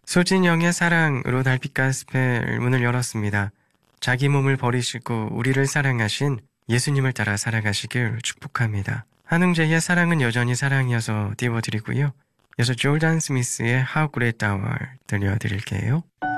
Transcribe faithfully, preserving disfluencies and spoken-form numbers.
소진영의 사랑으로 달빛 가스펠 문을 열었습니다. 자기 몸을 버리시고 우리를 사랑하신 예수님을 따라 살아가시길 축복합니다. 한웅재의 사랑은 여전히 사랑이어서 띄워드리고요. 이어서 조던 스미스의 How Great Thou Art 들려드릴게요.